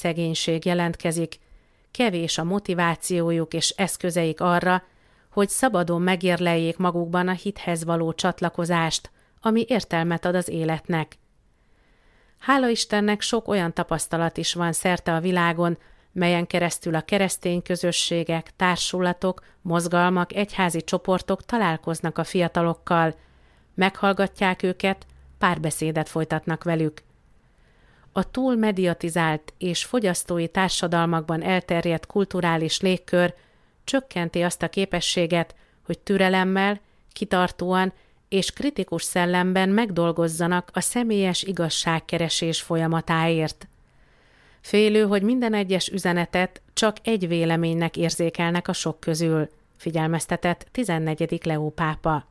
szegénység jelentkezik, kevés a motivációjuk és eszközeik arra, hogy szabadon megérleljék magukban a hithez való csatlakozást, ami értelmet ad az életnek. Hála Istennek sok olyan tapasztalat is van szerte a világon, melyen keresztül a keresztény közösségek, társulatok, mozgalmak, egyházi csoportok találkoznak a fiatalokkal, meghallgatják őket, párbeszédet folytatnak velük. A túl mediatizált és fogyasztói társadalmakban elterjedt kulturális légkör csökkenti azt a képességet, hogy türelemmel, kitartóan és kritikus szellemben megdolgozzanak a személyes igazságkeresés folyamatáért. Félő, hogy minden egyes üzenetet csak egy véleménynek érzékelnek a sok közül, figyelmeztetett 14. Leó pápa.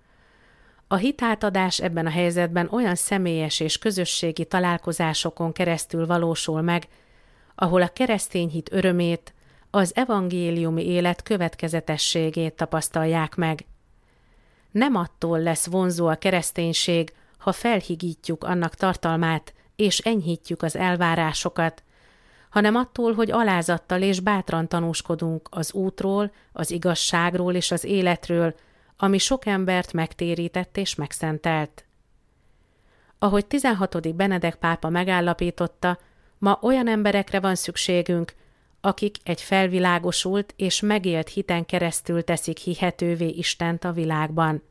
A hitátadás ebben a helyzetben olyan személyes és közösségi találkozásokon keresztül valósul meg, ahol a keresztény hit örömét, az evangéliumi élet következetességét tapasztalják meg. Nem attól lesz vonzó a kereszténység, ha felhigítjuk annak tartalmát és enyhítjük az elvárásokat, hanem attól, hogy alázattal és bátran tanúskodunk az útról, az igazságról és az életről, ami sok embert megtérített és megszentelt. Ahogy 16. Benedek pápa megállapította, ma olyan emberekre van szükségünk, akik egy felvilágosult és megélt hiten keresztül teszik hihetővé Istent a világban.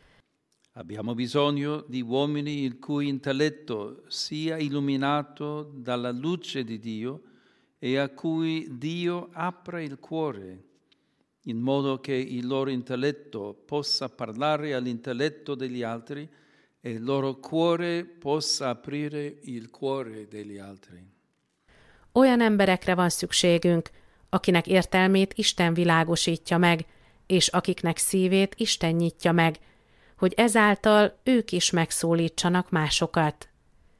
Abbiamo bisogno di uomini il cui intelletto sia illuminato dalla luce di Dio e a cui Dio apra il cuore, in modo che il loro intelletto possa parlare all'intelletto degli altri e il loro cuore possa aprire il cuore degli altri. Olyan emberekre van szükségünk, akinek értelmét Isten világosítja meg, és akiknek szívét Isten nyitja meg, hogy ezáltal ők is megszólítsanak másokat.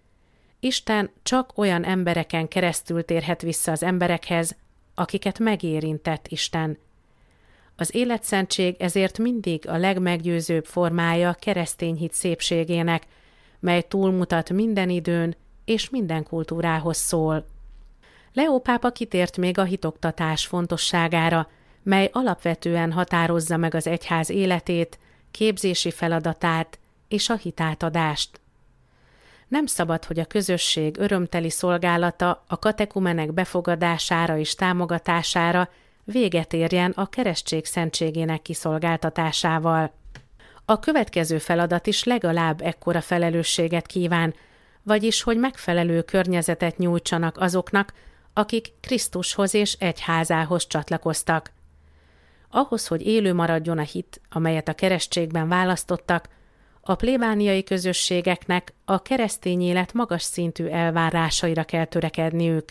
Isten csak olyan embereken keresztül térhet vissza az emberekhez, akiket megérintett Isten. Az életszentség ezért mindig a legmeggyőzőbb formája keresztény hit szépségének, mely túlmutat minden időn és minden kultúrához szól. Leó pápa kitért még a hitoktatás fontosságára, mely alapvetően határozza meg az egyház életét, képzési feladatát és a hitátadást. Nem szabad, hogy a közösség örömteli szolgálata a katekumenek befogadására és támogatására véget érjen a keresztség szentségének kiszolgáltatásával. A következő feladat is legalább ekkora felelősséget kíván, vagyis hogy megfelelő környezetet nyújtsanak azoknak, akik Krisztushoz és egyházához csatlakoztak. Ahhoz, hogy élő maradjon a hit, amelyet a keresztségben választottak, a plébániai közösségeknek a keresztény élet magas szintű elvárásaira kell törekedniük.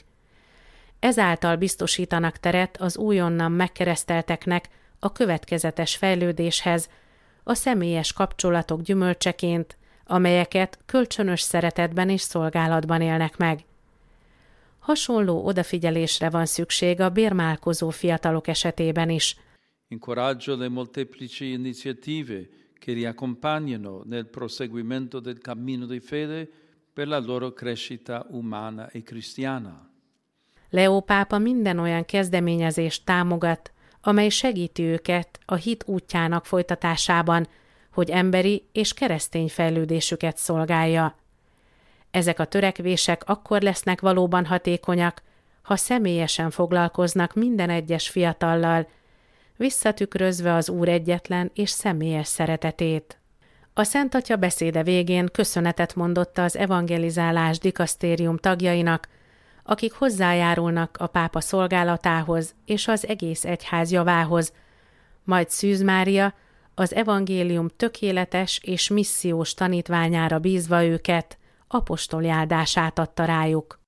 Ezáltal biztosítanak teret az újonnan megkeresztelteknek a következetes fejlődéshez, a személyes kapcsolatok gyümölcseként, amelyeket kölcsönös szeretetben és szolgálatban élnek meg. Hasonló odafigyelésre van szükség a bérmálkozó fiatalok esetében is. Incoraggio le molteplici iniziative che li accompagnano nel proseguimento del cammino di fede per la loro crescita umana e cristiana. Leó pápa minden olyan kezdeményezést támogat, amely segíti őket a hit útjának folytatásában, hogy emberi és keresztény fejlődésüket szolgálja. Ezek a törekvések akkor lesznek valóban hatékonyak, ha személyesen foglalkoznak minden egyes fiatallal, visszatükrözve az Úr egyetlen és személyes szeretetét. A Szent Atya beszéde végén köszönetet mondott az evangelizálás dikasztérium tagjainak, akik hozzájárulnak a pápa szolgálatához és az egész egyház javához, majd Szűz Mária az evangélium tökéletes és missziós tanítványára bízva őket, apostoli áldását adta rájuk.